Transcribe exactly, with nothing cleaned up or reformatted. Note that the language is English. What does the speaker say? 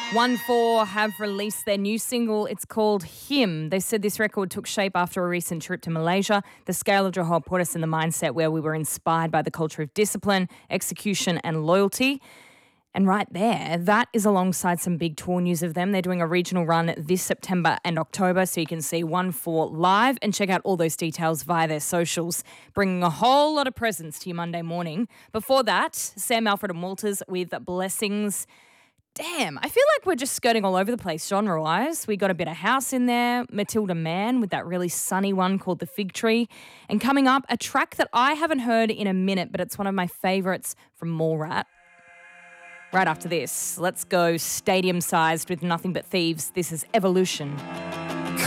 one four have released their new single. It's called Him. They said this record took shape after a recent trip to Malaysia. The scale of Johor put us in the mindset where we were inspired by the culture of discipline, execution and loyalty. And right there, that is alongside some big tour news of them. They're doing a regional run this September and October, so you can see one four live and check out all those details via their socials, bringing a whole lot of presents to your Monday morning. Before that, Sam Alfred and Walters with Blessings. Damn, I feel like we're just skirting all over the place genre-wise. We got a bit of house in there, Matilda Mann with that really sunny one called The Fig Tree. And coming up, a track that I haven't heard in a minute, but it's one of my favourites from Mallrat. Right after this, let's go stadium-sized with Nothing But Thieves. This is Evolution.